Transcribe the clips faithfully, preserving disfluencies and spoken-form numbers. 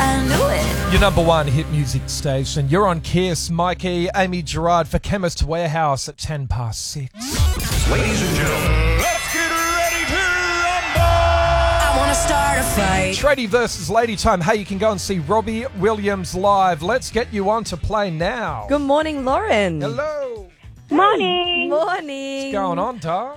I knew it. Your number one hit music station. You're on Kiss. Mikey, Amy Gerard for Chemist Warehouse at ten past six. Ladies and gentlemen, let's get ready to rumble! I want to start a fight. Tradie versus Lady Time. Hey, you can go and see Robbie Williams live. Let's get you on to play now. Good morning, Lauren. Hello. Morning. Morning. What's going on, Dar?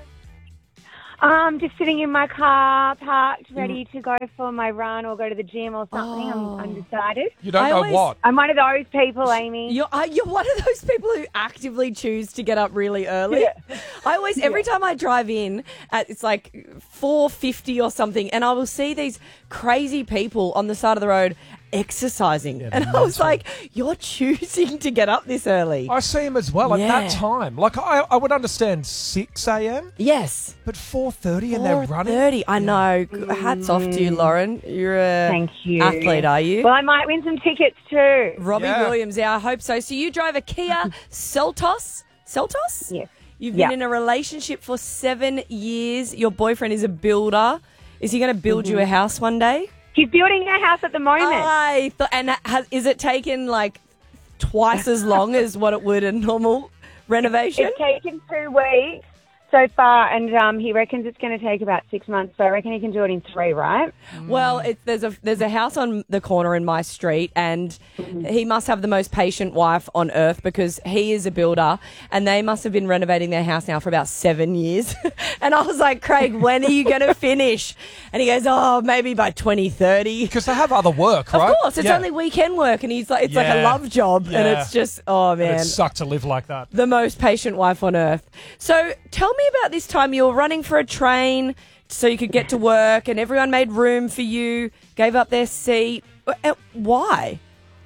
Um, just sitting in my car, parked, ready to go for my run or go to the gym or something. Oh. I'm undecided. You don't I know always- what? I'm one of those people, Amy. You're, uh, you're one of those people who actively choose to get up really early. Yeah. I always, every time I drive in, at, it's like four fifty or something, and I will see these crazy people on the side of the road exercising. Yeah, and they're I was mental. like, you're choosing to get up this early. I see him as well at Yeah. that time. Like, I, I would understand six a.m., Yes. but four thirty and they're running. thirty. I know. Hats off to you, Lauren. You're a Thank you. athlete, are you? Well, I might win some tickets too. Robbie Yeah. Williams, yeah, I hope so. So you drive a Kia Seltos? Seltos? Yes. You've Yeah. been in a relationship for seven years. Your boyfriend is a builder. Is he going to build you a house one day? He's building a house at the moment. I thought, and has, is it taken like twice as long as what it would a normal renovation? It's taken two weeks so far, and um, he reckons it's going to take about six months. So I reckon he can do it in three, right? Well, it, there's a there's a house on the corner in my street, and he must have the most patient wife on earth because he is a builder, and they must have been renovating their house now for about seven years. And I was like, Craig, when are you going to finish? And he goes, oh, maybe by twenty thirty. Because they have other work, right? Of course, it's Yeah. only weekend work, and he's like, it's like a Yeah. love job, and Yeah. it's just, oh And man, it sucked to live like that. the most patient wife on earth. So tell me about this time you were running for a train so you could get to work and everyone made room for you, gave up their seat. Uh, Why?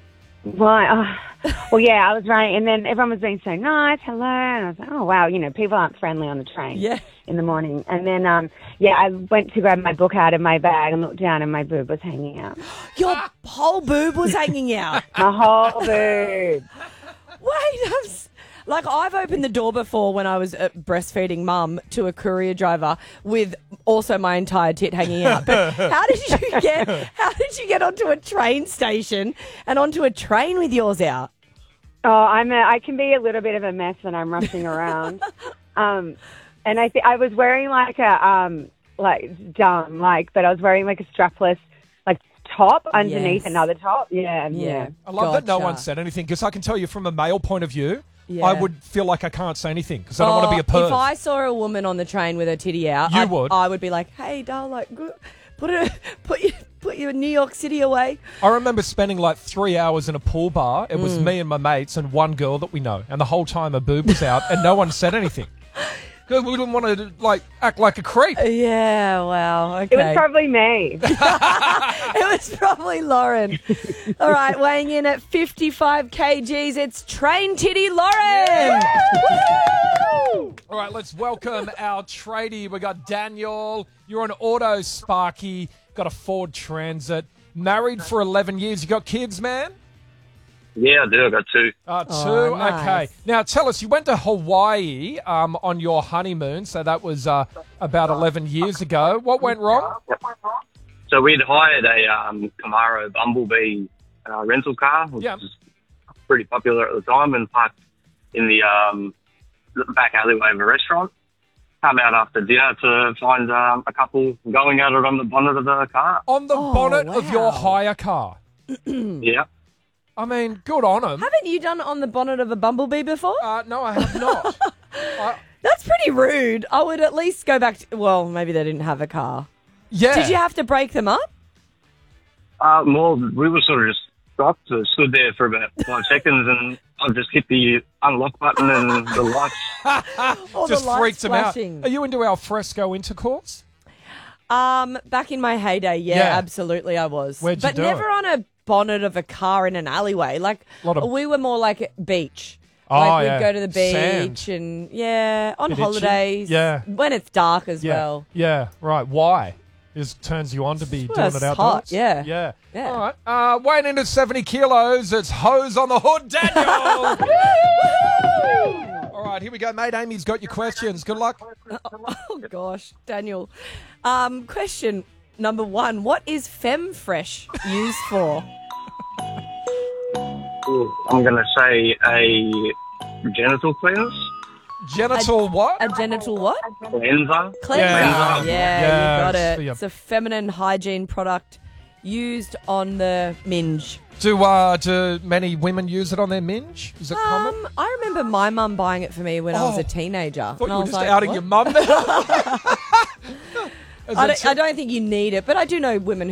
Right. Oh. Well, yeah, I was running, and then everyone was being so nice, hello, and I was like, oh, wow, you know, people aren't friendly on the train Yeah. in the morning. And then, um, yeah, I went to grab my book out of my bag and looked down, and my boob was hanging out. Your whole boob was hanging out. My whole boob. Wait, I'm s- like I've opened the door before when I was a breastfeeding mum to a courier driver with also my entire tit hanging out. But how did you get? How did you get onto a train station and onto a train with yours out? Oh, I'm a, I can be a little bit of a mess when I'm rushing around. um, and I th- I was wearing like a, um, like, dumb, like, but I was wearing like a strapless, like, top underneath Yes. another top. Yeah, yeah. Yeah. I love that no Gotcha. one said anything because I can tell you from a male point of view, Yeah. I would feel like I can't say anything because I don't want to be a perv. If I saw a woman on the train with her titty out, You I'd- would. I would be like, "Hey, doll, like, good- put it, put your, put your New York City away." I remember spending like three hours in a pool bar. It Mm. was me and my mates and one girl that we know, and the whole time her boob was out, and no one said anything because we didn't want to like act like a creep. Yeah, wow, okay. It was probably me. It was probably Lauren. All right, weighing in at fifty-five kilograms, it's Train Titty Lauren. Woo! All right, let's welcome our tradie. We got Daniel. You're on Auto Sparky. Got a Ford Transit. Married for eleven years. You got kids, man? Yeah, I do. I got two. Uh, two. Oh, nice. Okay. Now, tell us, you went to Hawaii um, on your honeymoon, so that was uh, about eleven years ago. What went wrong? So we'd hired a um, Camaro Bumblebee uh, rental car, which Yeah. was pretty popular at the time, and parked in the, um, the back alleyway of a restaurant. Come out after dinner to find um, a couple going at it on the bonnet of the car. On the Oh, bonnet of your wow. hire car. Yeah. I mean, good on them. Haven't you done it on the bonnet of a Bumblebee before? Uh, no, I have not. I, That's pretty rude. I would at least go back to, well, maybe they didn't have a car. yeah. Did you have to break them up? Uh, well, we were sort of just stopped, uh, stood there for about five seconds, and I just hit the unlock button and the lights. Or Just the lights freaked them out. flashing? Are you into our fresco intercourse? Um, back in my heyday, yeah, Yeah. absolutely I was. Where'd you but do never it? on a bonnet of a car in an alleyway. Like, Lot of- we were more like beach. Oh, like, we'd yeah. go to the beach Sand. and, yeah, on Bit itchy. holidays. Yeah. When it's dark as Yeah. well. Yeah, right. Why? It turns you on to be Well, doing it's it outdoors. hot, yeah. Yeah. Yeah. All right. Uh, weighing in at seventy kilos, it's Hose on the Hood, Daniel. All right, here we go, mate. Amy's got your questions. Good luck. Oh, gosh, Daniel. Um, question number one. What is FemFresh used for? Ooh, I'm going to say a genital cleanse. Genital what? A genital what? Cleanser. Cleanser. Yeah. Yeah, Yeah, you got it's it. the- It's a feminine hygiene product used on the minge. Do uh, do many women use it on their minge? Is it common? Um, I remember my mum buying it for me when I was Oh. a teenager. I thought and you I were was just like, outing what? your mum. Is I it don't, I don't think you need it, but I do know women